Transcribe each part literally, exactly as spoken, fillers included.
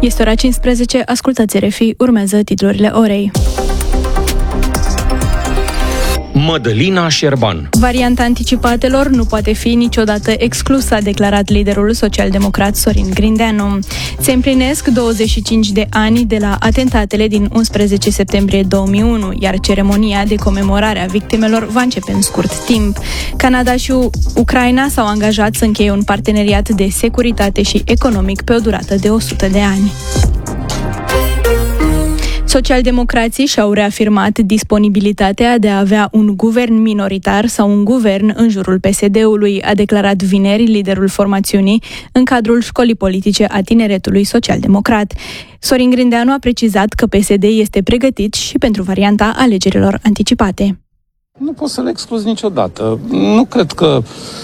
Este ora cincisprezece, ascultați R F I, urmează titlurile orei. Mădălina Șerban. Varianta anticipatelor nu poate fi niciodată exclusă, a declarat liderul social-democrat Sorin Grindeanu. Se împlinesc douăzeci și cinci de ani de la atentatele din unsprezece septembrie două mii unu, iar ceremonia de comemorare a victimelor va începe în scurt timp. Canada și Ucraina s-au angajat să încheie un parteneriat de securitate și economic pe o durată de o sută de ani. Socialdemocrații și-au reafirmat disponibilitatea de a avea un guvern minoritar sau un guvern în jurul P S D-ului, a declarat vineri liderul formațiunii în cadrul școlii politice a tineretului social-democrat. Sorin Grindeanu a precizat că P S D este pregătit și pentru varianta alegerilor anticipate. Nu pot să le excluz niciodată. Nu cred că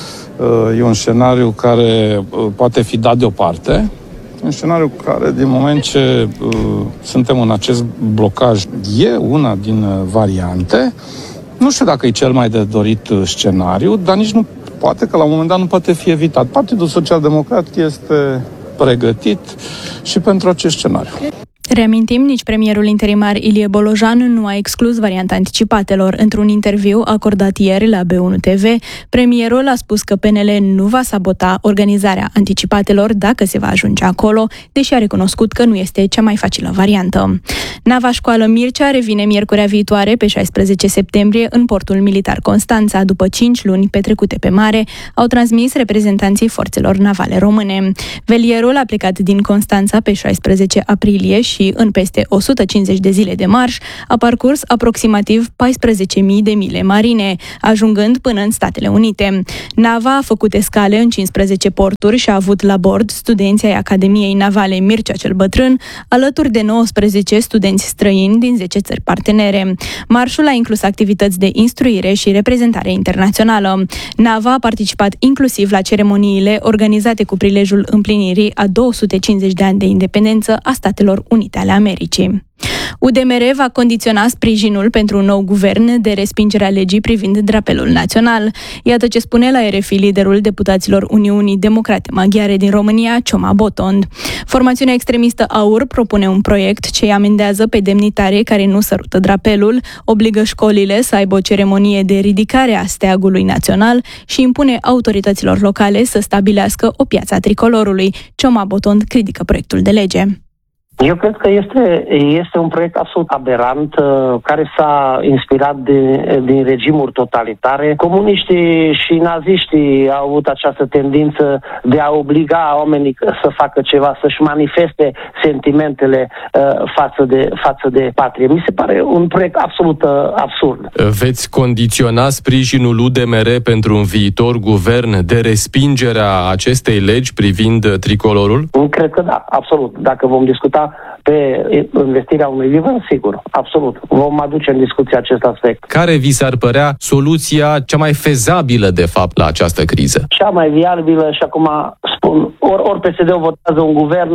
uh, e un scenariu care uh, poate fi dat deoparte. Un scenariu care, din moment ce uh, suntem în acest blocaj, e una din uh, variante. Nu știu dacă e cel mai de dorit uh, scenariu, dar nici nu poate, că la un moment dat nu poate fi evitat. Partidul Social-Democrat este pregătit și pentru acest scenariu. Reamintim, nici premierul interimar Ilie Bolojan nu a exclus varianta anticipatelor. Într-un interviu acordat ieri la B unu T V, premierul a spus că P N L nu va sabota organizarea anticipatelor dacă se va ajunge acolo, deși a recunoscut că nu este cea mai facilă variantă. Nava școală Mircea revine miercurea viitoare, pe șaisprezece septembrie, în portul militar Constanța, după cinci luni petrecute pe mare, au transmis reprezentanții forțelor navale române. Velierul a plecat din Constanța pe șaisprezece aprilie și în peste o sută cincizeci de zile de marș a parcurs aproximativ paisprezece mii de mile marine, ajungând până în Statele Unite. Nava a făcut escale în cincisprezece porturi și a avut la bord studenții ai Academiei Navale Mircea cel Bătrân, alături de nouăsprezece studenți străini din zece țări partenere. Marșul a inclus activități de instruire și reprezentare internațională. Nava a participat inclusiv la ceremoniile organizate cu prilejul împlinirii a două sute cincizeci de ani de independență a Statelor Unite ale Americii. U D M R va condiționa sprijinul pentru un nou guvern de respingerea legii privind drapelul național. Iată ce spune la R F I liderul deputaților Uniunii Democrate Maghiare din România, Cioma Botond. Formațiunea extremistă AUR propune un proiect ce îi amendează pe demnitarii care nu sărută drapelul, obligă școlile să aibă o ceremonie de ridicare a steagului național și impune autorităților locale să stabilească o piață a tricolorului. Cioma Botond critică proiectul de lege. Eu cred că este, este un proiect absolut aberant, care s-a inspirat din, din regimuri totalitare. Comuniștii și naziștii au avut această tendință de a obliga oamenii să facă ceva, să-și manifeste sentimentele uh, față de, față de patrie. Mi se pare un proiect absolut uh, absurd. Veți condiționa sprijinul U D M R pentru un viitor guvern de respingerea acestei legi privind tricolorul? Cred că da, absolut. Dacă vom discuta pe investirea unui guvern, sigur, absolut. Vom aduce în discuție acest aspect. Care vi s-ar părea soluția cea mai fezabilă, de fapt, la această criză? Cea mai viabilă, și acum spun, ori, ori P S D-ul votează un guvern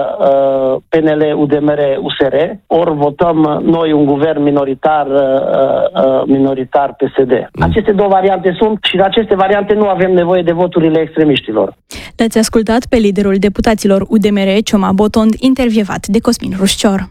uh, P N L, U D M R, U S R, ori votăm noi un guvern minoritar, uh, minoritar P S D. Mm. Aceste două variante sunt și de aceste variante nu avem nevoie de voturile extremiștilor. L-ați ascultat pe liderul deputaților U D M R, Cioma Botond, intervievat de Cosmin Rușcior.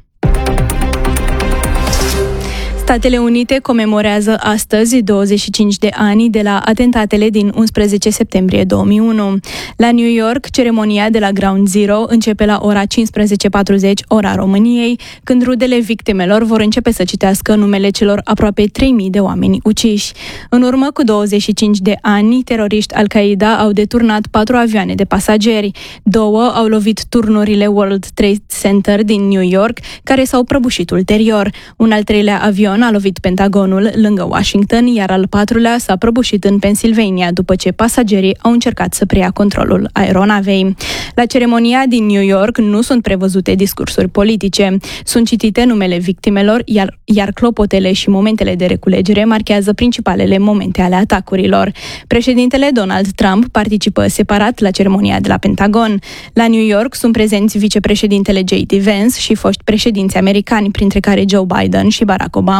Statele Unite comemorează astăzi douăzeci și cinci de ani de la atentatele din unsprezece septembrie două mii unu. La New York, ceremonia de la Ground Zero începe la ora cincisprezece patruzeci, ora României, când rudele victimelor vor începe să citească numele celor aproape trei mii de oameni uciși. În urmă cu douăzeci și cinci de ani, teroriști Al-Qaeda au deturnat patru avioane de pasageri. Două au lovit turnurile World Trade Center din New York, care s-au prăbușit ulterior. Un al treilea avion a lovit Pentagonul lângă Washington, iar al patrulea s-a prăbușit în Pennsylvania după ce pasagerii au încercat să preia controlul aeronavei. La ceremonia din New York nu sunt prevăzute discursuri politice. Sunt citite numele victimelor, iar, iar clopotele și momentele de reculegere marchează principalele momente ale atacurilor. Președintele Donald Trump participă separat la ceremonia de la Pentagon. La New York sunt prezenți vicepreședintele J D Vance și foști președinți americani, printre care Joe Biden și Barack Obama,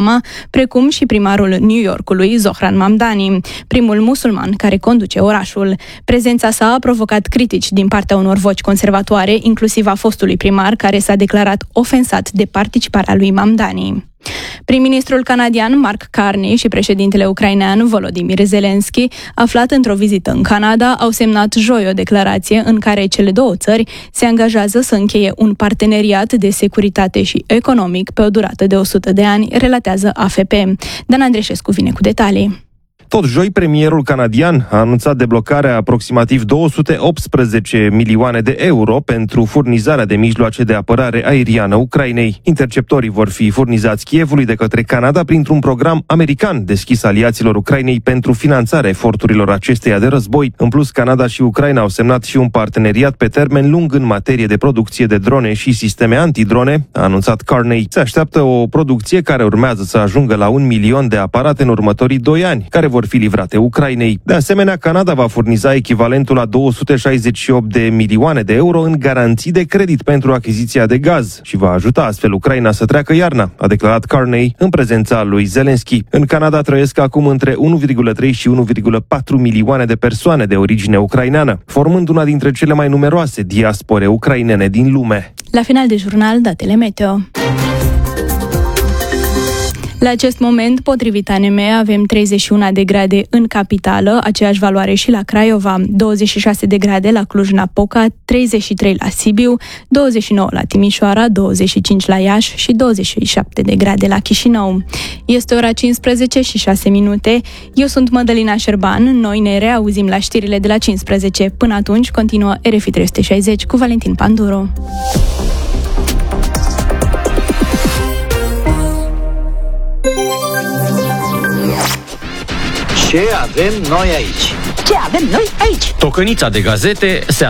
Obama, precum și primarul New Yorkului, Zohran Mamdani, primul musulman care conduce orașul. Prezența sa a provocat critici din partea unor voci conservatoare, inclusiv a fostului primar, care s-a declarat ofensat de participarea lui Mamdani. Prim-ministrul canadian Mark Carney și președintele ucrainean Volodymyr Zelensky, aflat într-o vizită în Canada, au semnat joi o declarație în care cele două țări se angajează să încheie un parteneriat de securitate și economic pe o durată de o sută de ani, relatează A F P. Dan Andreșescu vine cu detalii. Tot joi, premierul canadian a anunțat deblocarea aproximativ două sute optsprezece milioane de euro pentru furnizarea de mijloace de apărare aeriană Ucrainei. Interceptorii vor fi furnizați Kievului de către Canada printr-un program american deschis aliaților Ucrainei pentru finanțarea eforturilor acesteia de război. În plus, Canada și Ucraina au semnat și un parteneriat pe termen lung în materie de producție de drone și sisteme antidrone, a anunțat Carney. Se așteaptă o producție care urmează să ajungă la un milion de aparate în următorii doi ani, care vor fi livrate Ucrainei. De asemenea, Canada va furniza echivalentul la două sute șaizeci și opt de milioane de euro în garanții de credit pentru achiziția de gaz și va ajuta astfel Ucraina să treacă iarna, a declarat Carney în prezența lui Zelensky. În Canada trăiesc acum între unu virgulă trei și unu virgulă patru milioane de persoane de origine ucraineană, formând una dintre cele mai numeroase diaspore ucrainene din lume. La final de jurnal, datele meteo. La acest moment, potrivit A N M, avem treizeci și unu de grade în capitală, aceeași valoare și la Craiova, douăzeci și șase de grade la Cluj-Napoca, treizeci și trei la Sibiu, douăzeci și nouă la Timișoara, douăzeci și cinci la Iași și douăzeci și șapte de grade la Chișinău. Este ora cincisprezece și șase minute. Eu sunt Mădălina Șerban. Noi ne reauzim la știrile de la cincisprezece. Până atunci, continuă R F I trei sute șaizeci cu Valentin Panduru. Ce avem noi aici? Ce avem noi aici? Tocănița de gazete se